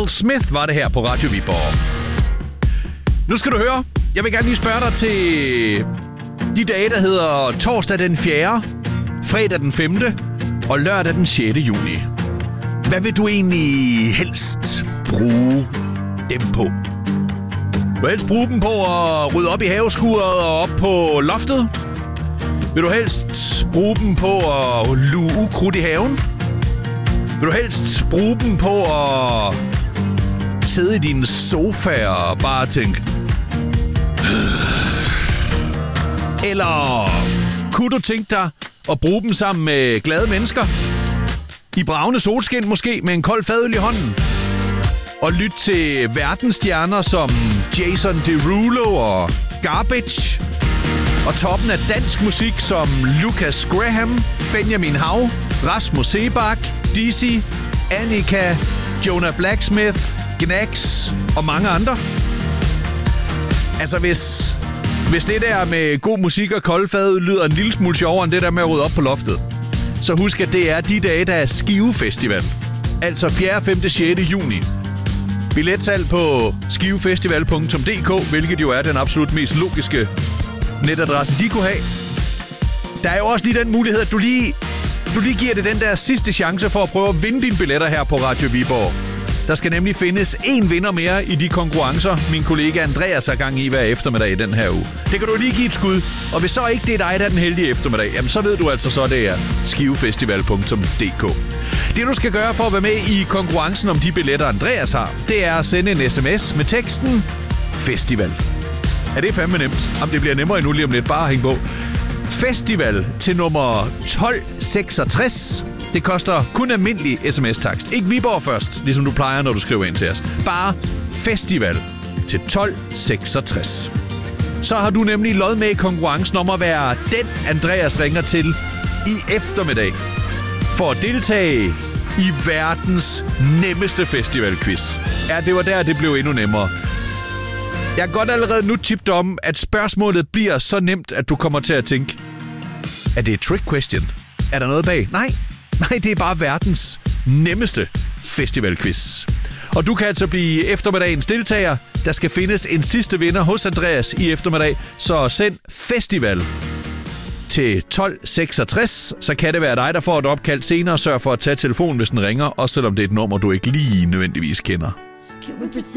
L. Smith var det her på Radio Viborg. Nu skal du høre. Jeg vil gerne lige spørge dig til de dage, der hedder torsdag den 4., fredag den 5. og lørdag den 6. juni. Hvad vil du egentlig helst bruge dem på? Vil du helst bruge dem på at rydde op i haveskuret og op på loftet? Vil du helst bruge dem på at luge ukrudt i haven? Vil du helst bruge dem på at sidde i din sofa og bare tænke... Eller kunne du tænke dig at bruge dem sammen med glade mennesker? I bravende solskin måske, med en kold fadøl i hånden? Og lytte til verdensstjerner som Jason Derulo og Garbage? Og toppen af dansk musik som Lucas Graham, Benjamin Hav, Rasmus Sebak, Dizzy, Annika, Jonah Blacksmith, Gnax og mange andre? Altså hvis det der med god musik og kolde fadøl lyder en lille smule sjovere end det der med at rydde op på loftet, så husk, at det er de dage, der er Skive Festival. Altså 4., 5., 6. juni. Billetsalg på skivefestival.dk, hvilket jo er den absolut mest logiske netadresse, de kunne have. Der er jo også lige den mulighed, at du lige giver det den der sidste chance for at prøve at vinde dine billetter her på Radio Viborg. Der skal nemlig findes en vinder mere i de konkurrencer, min kollega Andreas har gang i hver eftermiddag i den her uge. Det kan du lige give et skud, og hvis så ikke det er dig, der er den heldige eftermiddag, jamen så ved du altså så, det er skivefestival.dk. Det du skal gøre for at være med i konkurrencen om de billetter, Andreas har, det er at sende en sms med teksten Festival. Er det fandme nemt? Jamen det bliver nemmere endnu lige om lidt, bare hæng på. Festival til nummer 1266. Det koster kun almindelig sms-takst. Ikke Viborg først, ligesom du plejer, når du skriver ind til os. Bare Festival til 1266. Så har du nemlig lod med i konkurrencen om at være den, Andreas ringer til i eftermiddag. For at deltage i verdens nemmeste festivalquiz. Ja, det var der, det blev endnu nemmere. Jeg kan godt allerede nu tippe om, at spørgsmålet bliver så nemt, at du kommer til at tænke, er det et trick question? Er der noget bag? Nej, det er bare verdens nemmeste festivalquiz. Og du kan altså blive eftermiddagens deltager. Der skal findes en sidste vinder hos Andreas i eftermiddag, så send Festival til 1266, så kan det være dig, der får et opkald senere. Sørg for at tage telefonen, hvis den ringer, også selvom det er et nummer, du ikke lige nødvendigvis kender.